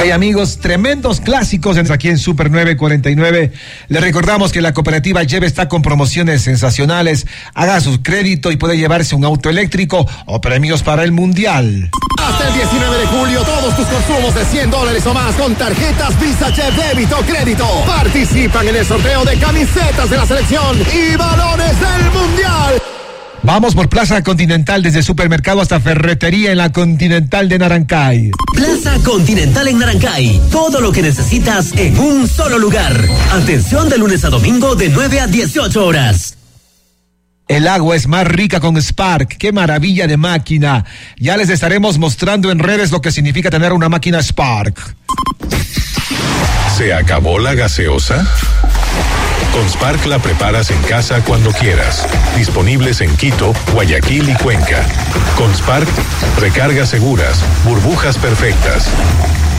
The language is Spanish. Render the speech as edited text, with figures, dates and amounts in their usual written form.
Hay amigos, tremendos clásicos aquí en Super 949. Le recordamos que la cooperativa Lleve está con promociones sensacionales. Haga su crédito y puede llevarse un auto eléctrico o premios para el Mundial. Hasta el 19 de julio, todos tus consumos de $100 o más con tarjetas Visa Chef Débito Crédito participan en el sorteo de camisetas de la selección y balones del Mundial. Vamos por Plaza Continental, desde supermercado hasta ferretería en la Continental de Narancay. Plaza Continental en Narancay. Todo lo que necesitas en un solo lugar. Atención de lunes a domingo de 9 a 18 horas. El agua es más rica con Spark. ¡Qué maravilla de máquina! Ya les estaremos mostrando en redes lo que significa tener una máquina Spark. ¿Se acabó la gaseosa? Con Spark la preparas en casa cuando quieras. Disponibles en Quito, Guayaquil y Cuenca. Con Spark, recargas seguras, burbujas perfectas.